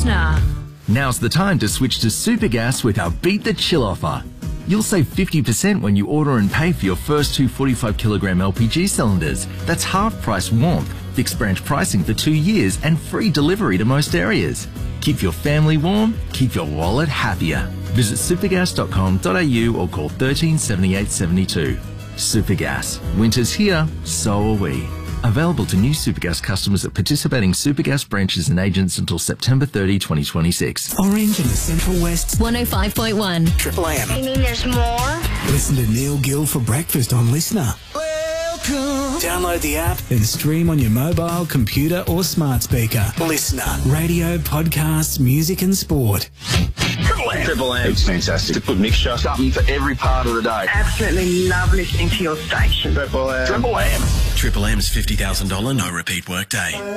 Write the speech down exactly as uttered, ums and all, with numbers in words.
listener. Now's the time to switch to Supergas with our Beat the Chill offer. You'll save fifty percent when you order and pay for your first two forty-five kilogram L P G cylinders. That's half price warmth, fixed branch pricing for two years and free delivery to most areas. Keep your family warm, keep your wallet happier. Visit supergas dot com dot a u or call thirteen seventy-eight seventy-two. Supergas. Winter's here, so are we. Available to new Supergas customers at participating Supergas branches and agents until September thirtieth, twenty twenty-six. Orange in the Central West. one oh five point one. Triple M. You mean there's more? Listen to Neil Gill for breakfast on Listener. Welcome. Download the app and stream on your mobile, computer or smart speaker. Listener. Radio, podcasts, music and sport. Triple M. Triple M. It's fantastic. It's a good mixture. Something for every part of the day. Absolutely love listening to your station. Triple M. Triple M. Triple M's fifty thousand dollars no repeat workday.